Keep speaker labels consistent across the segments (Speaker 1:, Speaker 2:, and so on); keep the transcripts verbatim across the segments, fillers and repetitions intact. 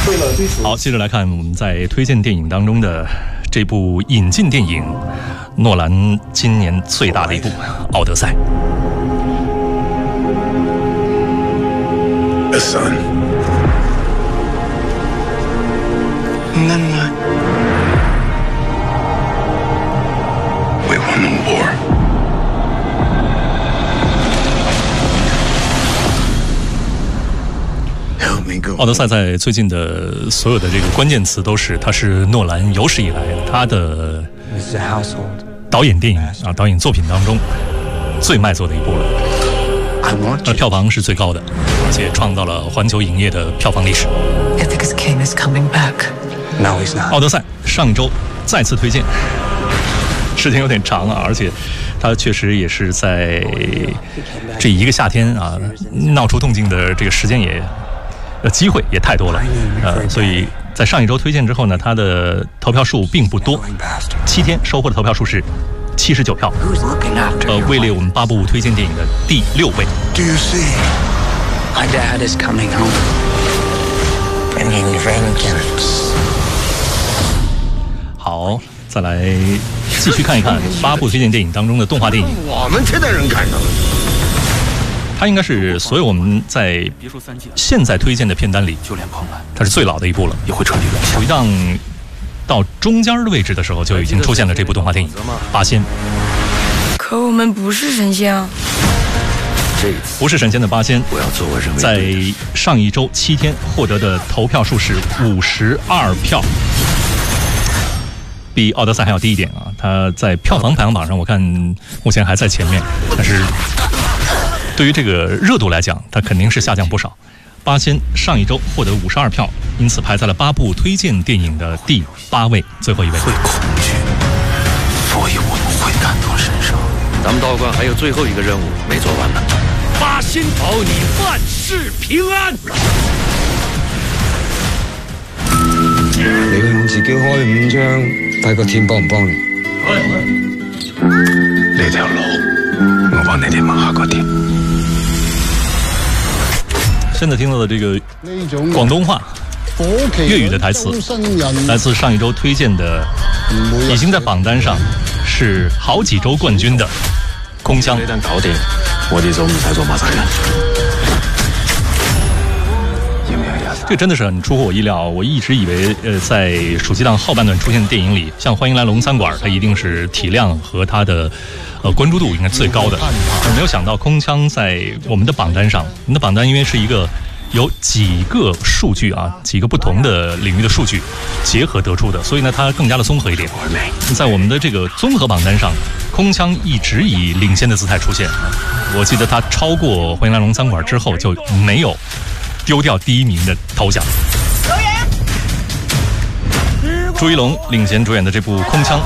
Speaker 1: 好，接着来看我们在推荐电影当中的这部引进电影，诺兰今年最大的一部《奥德赛》。
Speaker 2: A son. And then what? We won the war.
Speaker 1: 奥德赛在最近的所有的这个关键词都是，它是诺兰有史以来他的导演电影啊导演作品当中最卖座的一部了。而票房是最高的，而且创造了环球影业的票房历史。奥德赛上一周再次推荐，时间有点长啊，而且它确实也是在这一个夏天啊闹出动静的这个时间也呃机会也太多了，呃，所以在上一周推荐之后呢，它的投票数并不多，七天收获的投票数是七十九票，呃，位列我们八部推荐电影的第六位。
Speaker 2: Do you see?
Speaker 3: My dad is coming home. Bringing vengeance.
Speaker 1: 好，再来继续看一看八部推荐电影当中的动画电影。
Speaker 2: 我们这代人看上了。
Speaker 1: 它应该是所有我们在现在推荐的片单里，它是最老的一部了，也会彻底沦陷。属于到到中间的位置的时候，就已经出现了这部动画电影《八仙》。
Speaker 4: 可我们不是神仙啊！
Speaker 1: 不是神仙的八仙，在上一周七天获得的投票数是五十二票，比奥德赛还要低一点啊！它在票房排行榜上，我看目前还在前面，但是对于这个热度来讲，它肯定是下降不少。八仙上一周获得五十二票，因此排在了八部推荐电影的第八位，最后一位。
Speaker 5: 会恐惧，所以我们会感同身受。咱们道观还有最后一个任务没做完呢。八仙保你万事平安。
Speaker 6: 你向自己開五張，睇個天幫唔幫你？
Speaker 2: 呢條路，我幫你哋問下個天。
Speaker 1: 现在听到的这个广东话、粤语的台詞，来自上一周推荐的，已經在榜單上是好幾周冠軍的《空槍》。
Speaker 5: 呢單搞掂，我哋就唔使做馬仔啦。
Speaker 1: 这个真的是很出乎我意料，我一直以为，呃，在暑期档后半段出现的电影里，像《欢迎来龙餐馆》，它一定是体量和它的，呃，关注度应该最高的。而没有想到，《空槍》在我们的榜单上，我们的榜单因为是一个有几个数据啊，几个不同的领域的数据结合得出的，所以呢，它更加的综合一点。在我们的这个综合榜单上，《空槍》一直以领先的姿态出现。我记得它超过《欢迎来龙餐馆》之后，就没有丢掉第一名的头奖。朱一龙领衔主演的这部《空槍》，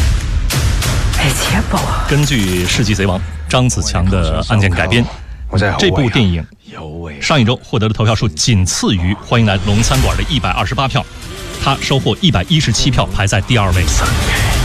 Speaker 1: 根据《世纪贼王》张子强的案件改编，这部电影上一周获得的投票数仅次于《欢迎来龙餐馆》的一百二十八票，他收获一百一十七票，排在第二位。